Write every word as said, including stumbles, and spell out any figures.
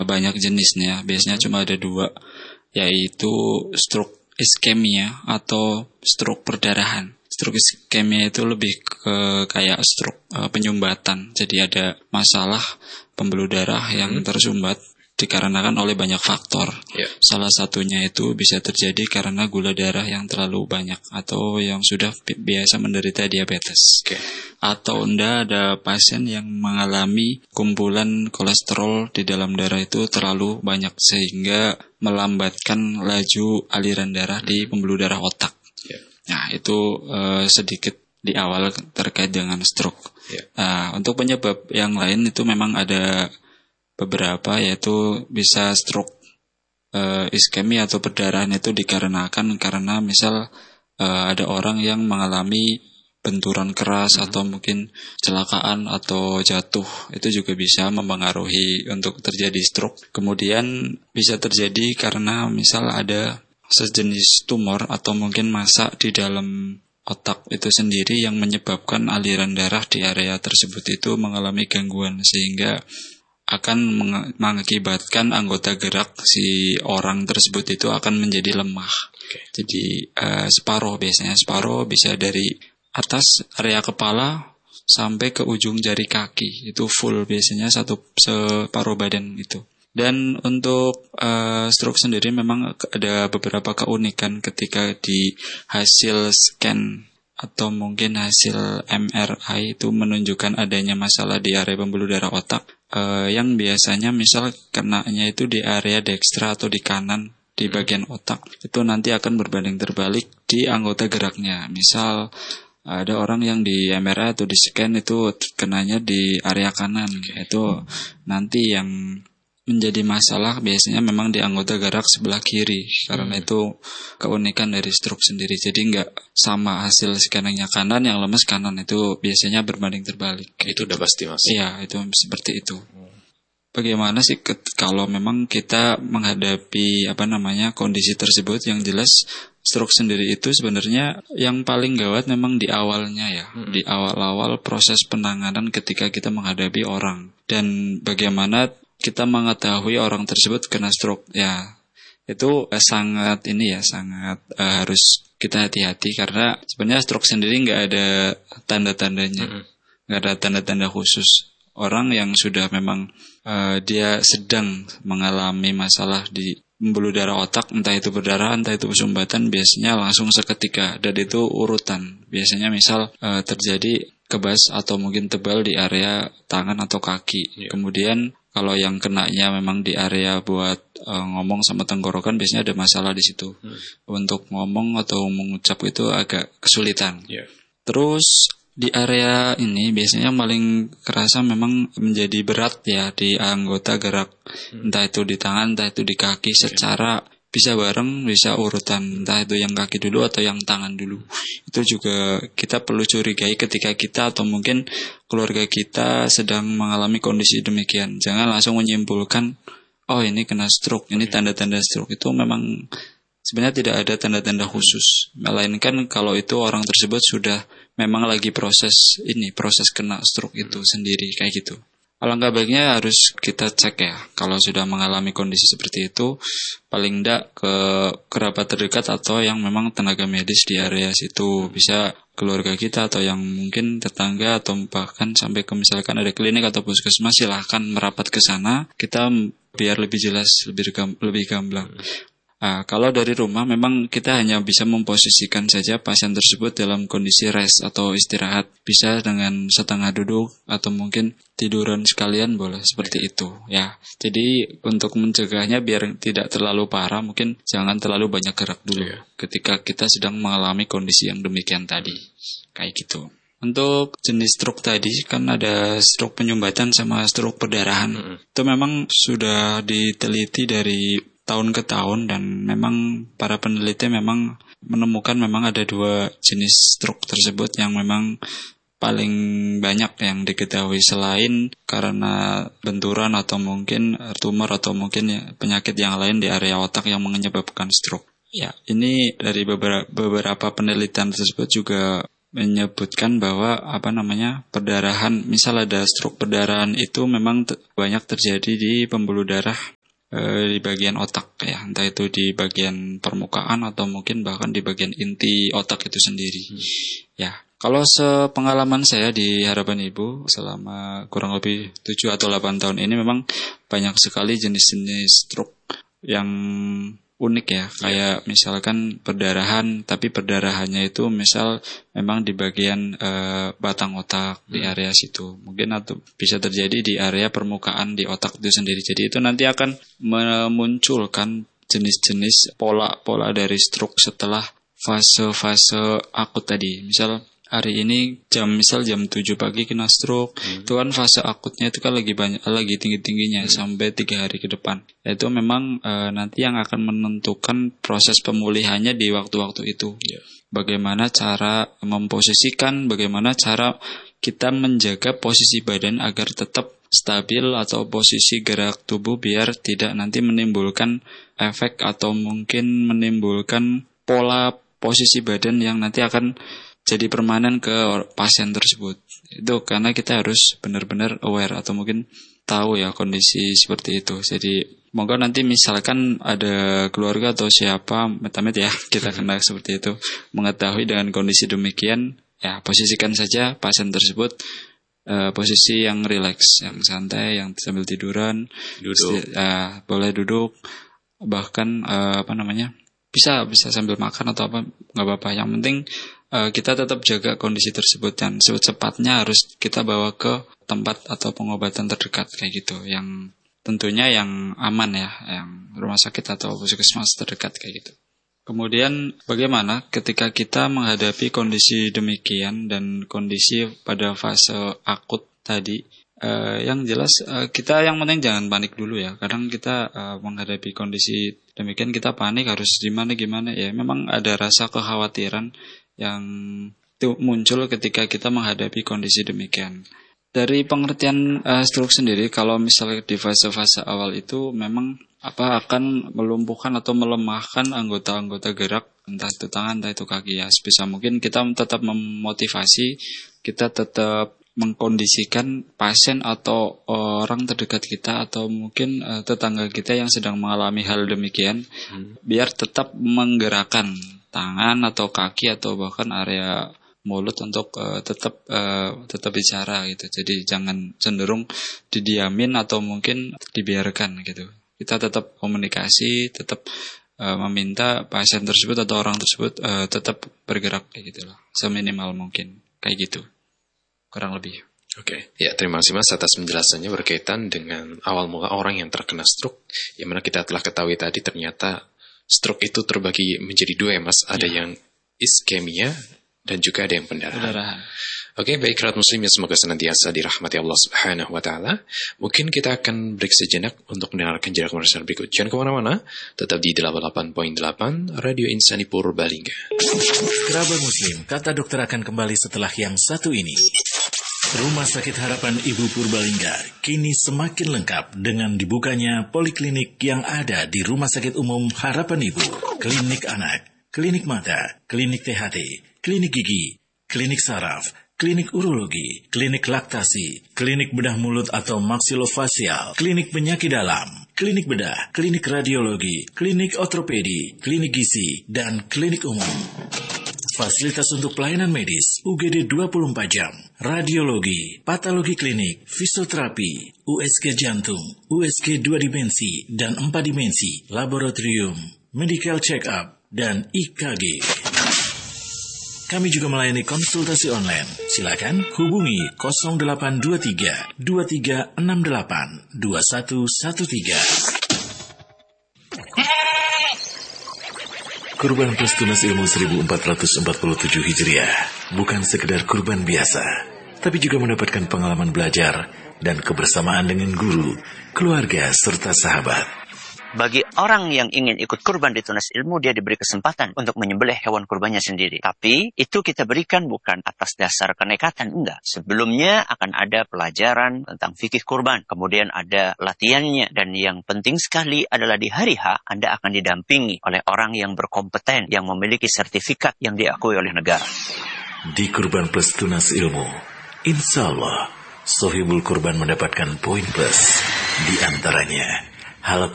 banyak jenisnya. Biasanya cuma ada dua, yaitu stroke iskemia atau stroke perdarahan. Stroke iskemia itu lebih ke kayak stroke uh, penyumbatan. Jadi ada masalah pembuluh darah yang hmm. tersumbat dikarenakan oleh banyak faktor. Yeah. Salah satunya itu bisa terjadi karena gula darah yang terlalu banyak atau yang sudah biasa menderita diabetes. Okay. Atau enggak ada pasien yang mengalami kumpulan kolesterol di dalam darah itu terlalu banyak sehingga melambatkan laju aliran darah di pembuluh darah otak. Yeah. Nah, itu uh, sedikit di awal terkait dengan stroke. Yeah. Nah, untuk penyebab yang lain itu memang ada beberapa, yaitu bisa stroke uh, iskemia atau perdarahan itu dikarenakan karena misal uh, ada orang yang mengalami benturan keras hmm. atau mungkin kecelakaan atau jatuh, itu juga bisa mempengaruhi untuk terjadi stroke. Kemudian bisa terjadi karena misal ada sejenis tumor atau mungkin massa di dalam otak itu sendiri yang menyebabkan aliran darah di area tersebut itu mengalami gangguan sehingga akan mengakibatkan anggota gerak si orang tersebut itu akan menjadi lemah. Okay. Jadi uh, separuh biasanya separuh bisa dari atas area kepala sampai ke ujung jari kaki itu full biasanya satu separuh badan itu. Dan untuk uh, stroke sendiri memang ada beberapa keunikan ketika di hasil scan atau mungkin hasil M R I itu menunjukkan adanya masalah di area pembuluh darah otak uh, yang biasanya misal kenanya itu di area dekstra atau di kanan di bagian otak, itu nanti akan berbanding terbalik di anggota geraknya. Misal ada orang yang di M R I atau di scan itu kenanya di area kanan, itu nanti yang menjadi masalah biasanya memang di anggota gerak sebelah kiri. Karena hmm. itu keunikan dari stroke sendiri. Jadi nggak sama hasil scanning-nya kanan, yang lemes kanan, itu biasanya berbanding terbalik. Itu udah pasti mas. Iya, itu seperti itu. Hmm. Bagaimana sih ke, kalau memang kita menghadapi apa namanya kondisi tersebut? Yang jelas stroke sendiri itu sebenarnya yang paling gawat memang di awalnya ya, hmm. di awal-awal proses penanganan ketika kita menghadapi orang. Dan bagaimana kita mengetahui orang tersebut kena stroke, ya itu eh, sangat ini ya sangat eh, harus kita hati-hati karena sebenarnya stroke sendiri nggak ada tanda-tandanya, nggak mm-hmm. ada tanda-tanda khusus. Orang yang sudah memang eh, dia sedang mengalami masalah di pembuluh darah otak, entah itu berdarah, entah itu sumbatan, biasanya langsung seketika, dan itu urutan. Biasanya misal eh, terjadi kebas atau mungkin tebal di area tangan atau kaki, yeah. Kemudian kalau yang kenanya memang di area buat uh, ngomong sama tenggorokan, biasanya ada masalah di situ. Hmm. Untuk ngomong atau mengucap itu agak kesulitan. Yeah. Terus di area ini biasanya paling kerasa memang menjadi berat ya di anggota gerak. Hmm. Entah itu di tangan, entah itu di kaki, secara yeah. bisa bareng, bisa urutan, entah itu yang kaki dulu atau yang tangan dulu. Itu juga kita perlu curigai ketika kita atau mungkin keluarga kita sedang mengalami kondisi demikian. Jangan langsung menyimpulkan, oh ini kena stroke, ini tanda-tanda stroke. Itu memang sebenarnya tidak ada tanda-tanda khusus. Melainkan kalau itu orang tersebut sudah memang lagi proses ini, proses kena stroke itu sendiri, kayak gitu. Alangkah baiknya harus kita cek ya, kalau sudah mengalami kondisi seperti itu, paling tidak ke kerabat terdekat atau yang memang tenaga medis di area situ. Bisa keluarga kita atau yang mungkin tetangga atau bahkan sampai ke misalkan ada klinik atau puskesmas, silahkan merapat ke sana, kita biar lebih jelas, lebih, lebih gamblang. Nah, kalau dari rumah memang kita hanya bisa memposisikan saja pasien tersebut dalam kondisi rest atau istirahat. Bisa dengan setengah duduk atau mungkin tiduran sekalian boleh seperti itu ya. Jadi untuk mencegahnya biar tidak terlalu parah, mungkin jangan terlalu banyak gerak dulu yeah. ketika kita sedang mengalami kondisi yang demikian tadi. Kayak gitu. Untuk jenis stroke tadi kan ada stroke penyumbatan sama stroke perdarahan. Mm-hmm. Itu memang sudah diteliti dari tahun ke tahun, dan memang para peneliti memang menemukan memang ada dua jenis stroke tersebut yang memang paling banyak yang diketahui, selain karena benturan atau mungkin tumor atau mungkin ya, penyakit yang lain di area otak yang menyebabkan stroke. Ya, ini dari beberapa, beberapa penelitian tersebut juga menyebutkan bahwa apa namanya perdarahan, misal ada stroke perdarahan itu memang te- banyak terjadi di pembuluh darah eh, di bagian otak ya, entah itu di bagian permukaan atau mungkin bahkan di bagian inti otak itu sendiri. Hmm. Ya, kalau sepengalaman saya di Harapan Ibu selama kurang lebih tujuh atau delapan tahun ini memang banyak sekali jenis-jenis stroke yang unik ya, kayak misalkan perdarahan, tapi perdarahannya itu misal memang di bagian e, batang otak, hmm. di area situ. Mungkin atau bisa terjadi di area permukaan di otak itu sendiri. Jadi itu nanti akan memunculkan jenis-jenis pola-pola dari stroke setelah fase-fase akut tadi. Misal hari ini jam misal jam tujuh pagi kena stroke, hmm. itu kan fase akutnya itu kan lagi banyak, lagi tinggi-tingginya hmm. sampai tiga hari ke depan. Itu memang e, nanti yang akan menentukan proses pemulihannya di waktu-waktu itu. Yeah. Bagaimana cara memposisikan, bagaimana cara kita menjaga posisi badan agar tetap stabil atau posisi gerak tubuh biar tidak nanti menimbulkan efek atau mungkin menimbulkan pola posisi badan yang nanti akan jadi permanen ke pasien tersebut. Itu karena kita harus benar-benar aware atau mungkin tahu ya kondisi seperti itu. Jadi moga nanti misalkan ada keluarga atau siapa, amit-amit ya kita kena seperti itu, mengetahui dengan kondisi demikian, ya posisikan saja pasien tersebut uh, posisi yang rileks, yang santai, yang sambil tiduran, duduk, uh, boleh duduk, bahkan uh, apa namanya bisa bisa sambil makan atau apa, nggak apa-apa. Yang penting Uh, kita tetap jaga kondisi tersebut dan secepatnya harus kita bawa ke tempat atau pengobatan terdekat kayak gitu, yang tentunya yang aman ya, yang rumah sakit atau puskesmas terdekat kayak gitu. Kemudian bagaimana ketika kita menghadapi kondisi demikian dan kondisi pada fase akut tadi, uh, yang jelas uh, kita yang penting jangan panik dulu ya. Kadang kita uh, menghadapi kondisi demikian kita panik harus gimana gimana ya. Memang ada rasa kekhawatiran yang itu muncul ketika kita menghadapi kondisi demikian. Dari pengertian uh, stroke sendiri, kalau misalnya di fase-fase awal itu memang apa akan melumpuhkan atau melemahkan anggota-anggota gerak, entah itu tangan, entah itu kaki ya. Sebisa mungkin kita tetap memotivasi, kita tetap mengkondisikan pasien atau orang terdekat kita atau mungkin uh, tetangga kita yang sedang mengalami hal demikian, hmm. biar tetap menggerakkan tangan atau kaki atau bahkan area mulut untuk uh, tetap uh, tetap bicara gitu. Jadi jangan cenderung didiamin atau mungkin dibiarkan gitu. Kita tetap komunikasi, tetap uh, meminta pasien tersebut atau orang tersebut uh, tetap bergerak kayak gitulah, seminimal mungkin kayak gitu. Kurang lebih. Oke, okay. Ya terima kasih Mas atas penjelasannya berkaitan dengan awal mula orang yang terkena stroke. Yang mana kita telah ketahui tadi ternyata stroke itu terbagi menjadi dua ya Mas. Ada ya. Yang iskemia dan juga ada yang pendarahan. pendarahan. Oke, okay, baik kerabat muslimin, semoga senantiasa dirahmati Allah Subhanahu wa taala. Mungkin kita akan break sejenak untuk mendengarkan jarak komersial berikut. Jangan kemana-mana, tetap di delapan puluh delapan koma delapan Radio Insani Purbalingga. Kerabat muslim, kata dokter akan kembali setelah yang satu ini. Rumah Sakit Harapan Ibu Purbalingga kini semakin lengkap dengan dibukanya poliklinik yang ada di Rumah Sakit Umum Harapan Ibu. Klinik anak, klinik mata, klinik T H T, klinik gigi, klinik saraf, klinik urologi, klinik laktasi, klinik bedah mulut atau maksilofasial, klinik penyakit dalam, klinik bedah, klinik radiologi, klinik ortopedi, klinik gizi, dan klinik umum. Fasilitas untuk pelayanan medis, U G D dua puluh empat jam, radiologi, patologi klinik, fisioterapi, U S G jantung, U S G dua dimensi dan empat dimensi, laboratorium, medical check-up, dan I K G. Kami juga melayani konsultasi online. Silakan hubungi nol delapan dua tiga dua tiga enam delapan dua satu satu tiga. Kurban Plus Tunas Ilmu seribu empat ratus empat puluh tujuh Hijriah bukan sekedar kurban biasa, tapi juga mendapatkan pengalaman belajar dan kebersamaan dengan guru, keluarga, serta sahabat. Bagi orang yang ingin ikut kurban di Tunas Ilmu, dia diberi kesempatan untuk menyembelih hewan kurbannya sendiri. Tapi itu kita berikan bukan atas dasar kenekatan, enggak. Sebelumnya akan ada pelajaran tentang fikih kurban, kemudian ada latihannya, dan yang penting sekali adalah di hari H Anda akan didampingi oleh orang yang berkompeten, yang memiliki sertifikat yang diakui oleh negara. Di Kurban Plus Tunas Ilmu, insya Allah Sohibul Kurban mendapatkan poin plus. Di antaranya hal